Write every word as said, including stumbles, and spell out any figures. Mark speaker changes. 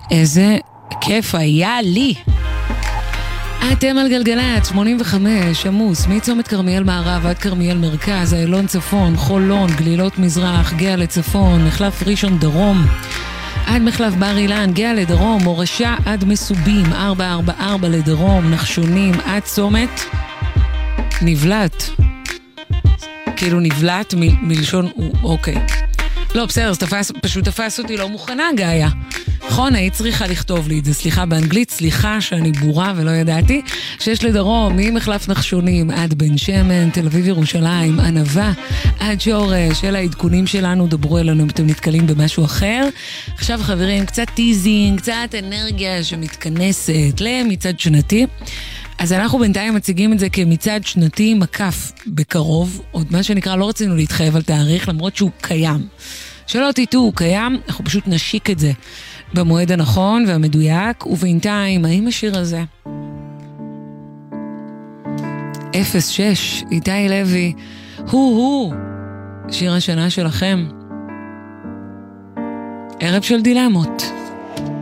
Speaker 1: איזה כיף היה לי. אתם על גלגלת, שמונים וחמש, עמוס, מצומת כרמיאל מערב עד כרמיאל מרכז, איילון צפון, חולון, גלילות מזרח, גאה לצפון, מחלף ראשון דרום, עד מחלף בר אילן, גאה לדרום, מורשה עד מסובים, ארבע ארבע ארבע לדרום, נחשונים עד צומת, נבלט. כאילו נבלט מ- מלשון, אוקיי. לא, בסדר, תפס, פשוט תפס אותי לא מוכנה, גאיה. נכון, היית צריכה לכתוב לי את זה, סליחה באנגלית, סליחה שאני בורה ולא ידעתי, שיש לדרום, ממחלף נחשונים עד בן שמן, תל אביב ירושלים, ענבה, עד שורש, אלה העדכונים שלנו, דברו אלינו אם אתם נתקלים במשהו אחר. עכשיו חברים, קצת טיזינג, קצת אנרגיה שמתכנסת למצעד שנתי. אז אנחנו בינתיים מציגים את זה כמצעד שנתי מקף בקרוב, עוד מה שנקרא, לא רצינו להתחייב על תאריך, למרות שהוא קיים. שלא תיתו, הוא קיים, אנחנו פשוט נשיק את זה במועד הנכון והמדויק, ובינתיים, האם השיר הזה? אפס שש, איתי לוי, הוא-הוא, שיר השנה שלכם. ערב של דילמות.